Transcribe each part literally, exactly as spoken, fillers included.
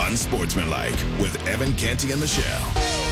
Unsportsmanlike with Evan Canty and Michelle.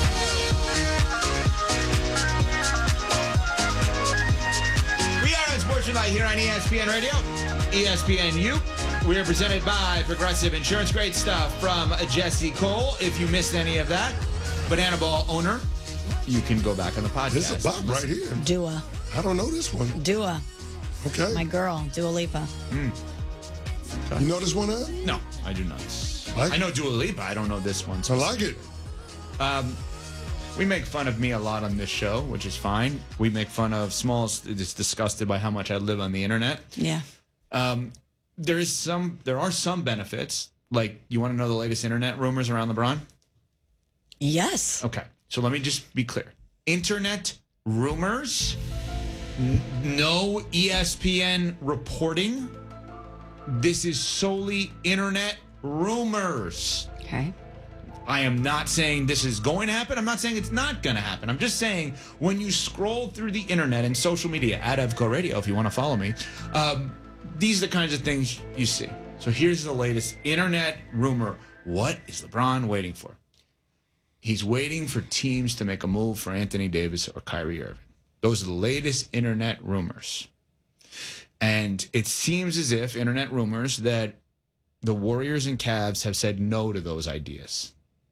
We are Unsportsmanlike here on E S P N Radio, E S P N U. We are presented by Progressive Insurance. Great stuff from Jesse Cole. If you missed any of that, Banana Ball owner, you can go back on the podcast. This is a bop right here. Dua. I don't know this one. Dua. Okay. My girl, Dua Lipa. Mm. You know this one, Ed? No, I do not. Like I know Dua Lipa. I don't know this one. I like it. Um, we make fun of me a lot on this show, which is fine. We make fun of Smalls. Is disgusted by how much I live on the internet. Yeah. Um, there is some. There are some benefits. Like, you want to know the latest internet rumors around LeBron? Yes. Okay. So let me just be clear. Internet rumors. N- no E S P N reporting. This is solely internet rumors. Okay. I am not saying this is going to happen. I'm not saying it's not going to happen. I'm just saying when you scroll through the internet and social media, at Evco Radio, if you want to follow me, um, these are the kinds of things you see. So here's the latest internet rumor. What is LeBron waiting for? He's waiting for teams to make a move for Anthony Davis or Kyrie Irving. Those are the latest internet rumors. And it seems as if internet rumors that the Warriors and Cavs have said no to those ideas.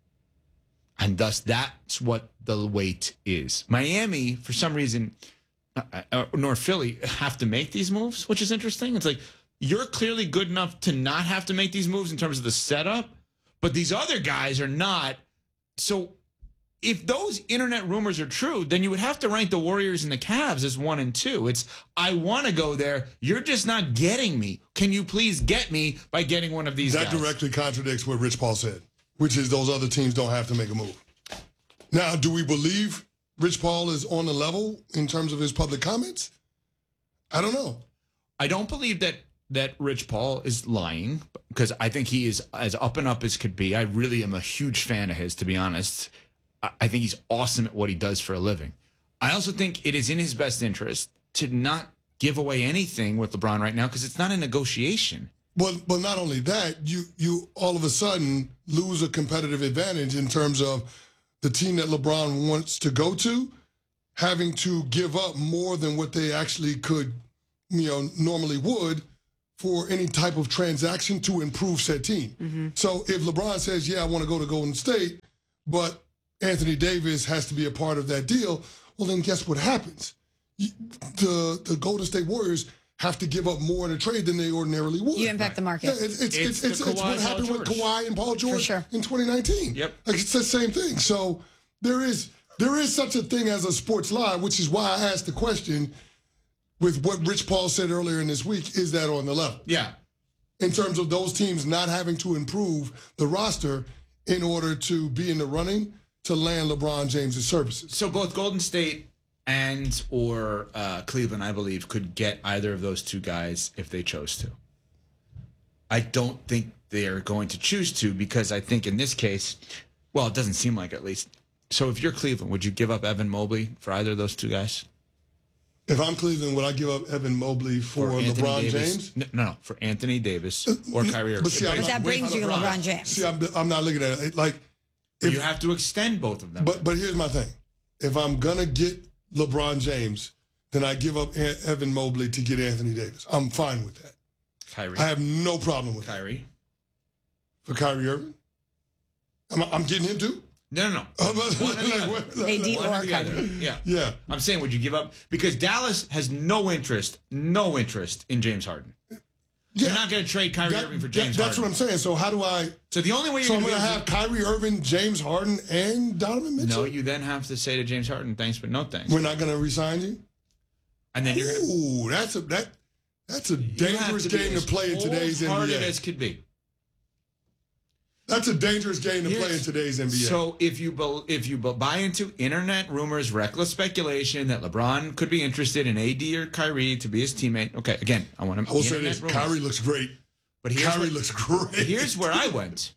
And thus, that's what the wait is. Miami, for some reason, uh, nor Philly, have to make these moves, which is interesting. It's like, you're clearly good enough to not have to make these moves in terms of the setup, but these other guys are not. So if those internet rumors are true, then you would have to rank the Warriors and the Cavs as one and two. It's, I want to go there. You're just not getting me. Can you please get me by getting one of these That guys? directly contradicts what Rich Paul said, which is those other teams don't have to make a move. Now, do we believe Rich Paul is on the level in terms of his public comments? I don't know. I don't believe that that Rich Paul is lying, because I think he is as up and up as could be. I really am a huge fan of his, to be honest. I think he's awesome at what he does for a living. I also think it is in his best interest to not give away anything with LeBron right now, because it's not a negotiation. Well, but not only that, you you all of a sudden lose a competitive advantage in terms of the team that LeBron wants to go to having to give up more than what they actually could, you know, normally would for any type of transaction to improve said team. Mm-hmm. So if LeBron says, yeah, I want to go to Golden State, but Anthony Davis has to be a part of that deal, well, then guess what happens? The the Golden State Warriors have to give up more in a trade than they ordinarily would. You impact the market. Yeah, it's, it's, It's it's, it's, the it's Kawhi what happened Paul with George. Kawhi and Paul George sure. in twenty nineteen. Yep. Like, it's the same thing. So there is there is such a thing as a sports lie, which is why I asked the question with what Rich Paul said earlier in this week, is that on the level? Yeah. In terms of those teams not having to improve the roster in order to be in the running to land LeBron James' services. So both Golden State and or uh, Cleveland, I believe, could get either of those two guys if they chose to. I don't think they're going to choose to, because I think in this case, well, it doesn't seem like it, at least. So if you're Cleveland, would you give up Evan Mobley for either of those two guys? If I'm Cleveland, would I give up Evan Mobley for, Or Anthony LeBron Davis? James? No, no, no, for Anthony Davis or Kyrie Irving. But see, I'm But not- that brings you to LeBron James. See, I'm, I'm not looking at it like. If, you have to extend both of them. But but here's my thing: if I'm gonna get LeBron James, then I give up An- Evan Mobley to get Anthony Davis. I'm fine with that. Kyrie. I have no problem with Kyrie. that. For Kyrie Irving, I'm, I'm getting him too. No, no, no. One or the other. A D One or the other. Kyrie. Yeah. Yeah. I'm saying, would you give up? Because Dallas has no interest, no interest in James Harden. Yeah. You're not going to trade Kyrie That- Irving for that- James That's Harden. what I'm saying. So how do I? So the only way you're So I'm going gonna to have Kyrie Irving, James Harden, and Donovan Mitchell. No, you then have to say to James Harden, thanks, but no thanks. We're not gonna resign you. And then you're going Ooh, that's a that that's a to dangerous game to play in today's N B Hard A. as could be. That's a dangerous game to Here's- play in today's N B A. So if you bel- if you bu- buy into internet rumors, reckless speculation that LeBron could be interested in A D or Kyrie to be his teammate. Okay, again, I want to. I will say this: Kyrie looks great. But here's Kyrie what- looks great. Here's where I went.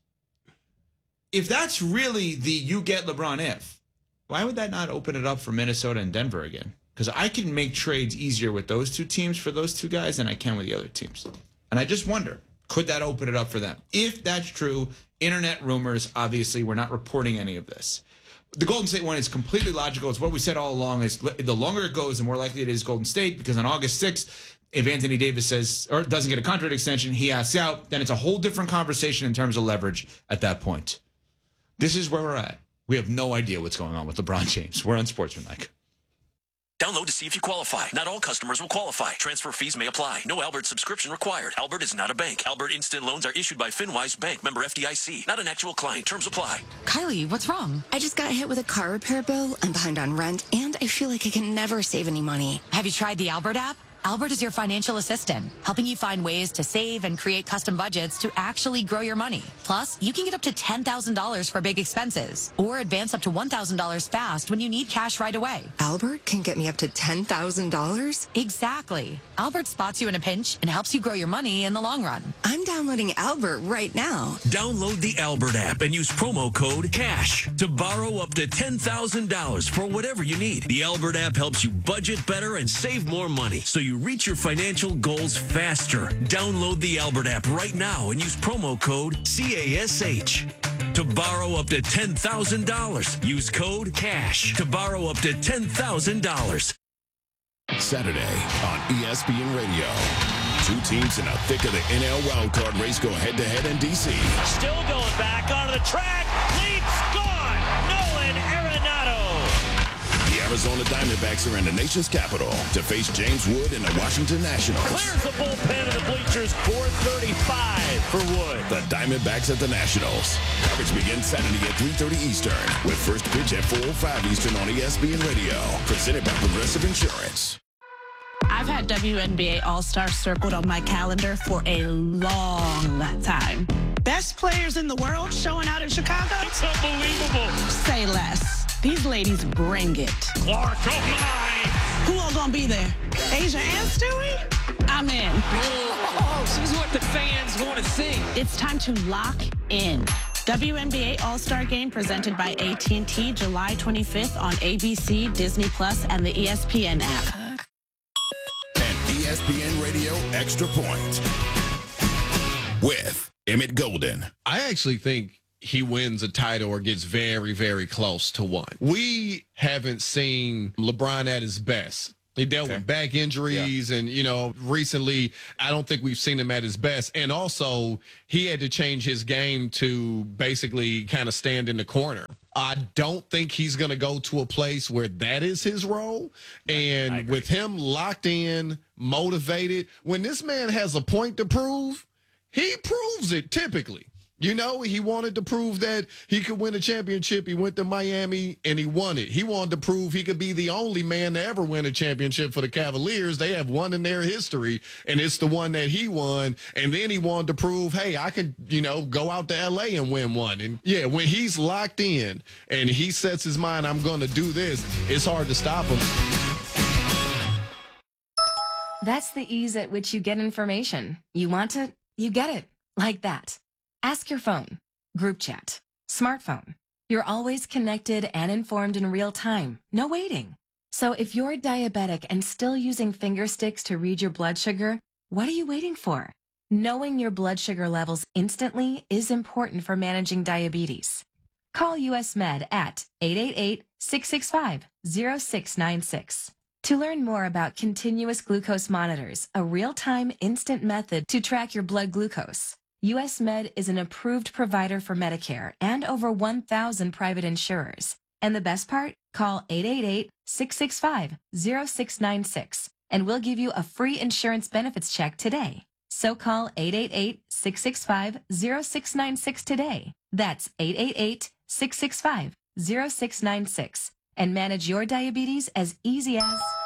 If that's really the you get LeBron if, why would that not open it up for Minnesota and Denver again? Because I can make trades easier with those two teams for those two guys than I can with the other teams. And I just wonder, Could that open it up for them? If that's true, internet rumors, obviously, we're not reporting any of this. The Golden State one is completely logical. It's what we said all along. Is the longer it goes, the more likely it is Golden State, because on August sixth, if Anthony Davis says or doesn't get a contract extension, he asks out, then it's a whole different conversation in terms of leverage at that point. This is where we're at. We have no idea what's going on with LeBron James. We're Unsportsmanlike. Download to see if you qualify. Not all customers will qualify. Transfer fees may apply. No Albert subscription required. Albert is not a bank. Albert Instant Loans are issued by FinWise Bank, member F D I C. Not an actual client. Terms apply. Kylie, what's wrong? I just got hit with a car repair bill. I'm behind on rent, and I feel like I can never save any money. Have you tried the Albert app? Albert is your financial assistant, helping you find ways to save and create custom budgets to actually grow your money. Plus, you can get up to ten thousand dollars for big expenses or advance up to one thousand dollars fast when you need cash right away. Albert can get me up to ten thousand dollars? Exactly. Albert spots you in a pinch and helps you grow your money in the long run. I'm downloading Albert right now. Download the Albert app and use promo code CASH to borrow up to ten thousand dollars for whatever you need. The Albert app helps you budget better and save more money, so you reach your financial goals faster. Download the Albert app right now and use promo code CASH to borrow up to ten thousand dollars. Use code CASH to borrow up to ten thousand dollars. Saturday on E S P N Radio. Two teams in the thick of the N L wildcard race go head-to-head in D C. Still going back onto the track. Lead's gone. Nolan Arenado. The Arizona Diamondbacks are in the nation's capital to face James Wood and the Washington Nationals. Clears the bullpen of the bleachers. four thirty-five for Wood. The Diamondbacks at the Nationals. Coverage begins Saturday at three thirty Eastern with first pitch at four oh five Eastern on E S P N Radio. Presented by Progressive Insurance. I've had W N B A All-Star circled on my calendar for a long time. Best players in the world showing out in Chicago? It's unbelievable. Say less. These ladies bring it. Clark, oh my! Who all gonna be there? Asia and Stewie? I'm in. Oh, this is what the fans want to see. It's time to lock in. W N B A All-Star Game presented by A T and T July twenty-fifth on A B C, Disney Plus, and the E S P N app. E S P N Radio Extra Point with Emmett Golden. I actually think he wins a title or gets very, very close to one. We haven't seen LeBron at his best. He dealt okay. with back injuries, yeah. and, you know, recently, I don't think we've seen him at his best. And also, he had to change his game to basically kind of stand in the corner. I don't think he's going to go to a place where that is his role. And with him locked in, motivated, when this man has a point to prove, he proves it typically. You know, he wanted to prove that he could win a championship. He went to Miami and he won it. He wanted to prove he could be the only man to ever win a championship for the Cavaliers. They have one in their history, and it's the one that he won. And then he wanted to prove, hey, I could, you know, go out to L A and win one. And yeah, when he's locked in and he sets his mind, I'm going to do this, it's hard to stop him. That's the ease at which you get information. You want it, you get it, like that. Ask your phone, group chat, smartphone. You're always connected and informed in real time. No waiting. So if you're diabetic and still using finger sticks to read your blood sugar, what are you waiting for? Knowing your blood sugar levels instantly is important for managing diabetes. Call U S Med at eight eight eight, six six five, zero six nine six. To learn more about continuous glucose monitors, a real-time instant method to track your blood glucose, U S Med is an approved provider for Medicare and over one thousand private insurers. And the best part? Call eight eight eight, six six five, zero six nine six and we'll give you a free insurance benefits check today. So call eight eight eight, six six five, zero six nine six today. That's eight eight eight, six six five, zero six nine six and manage your diabetes as easy as...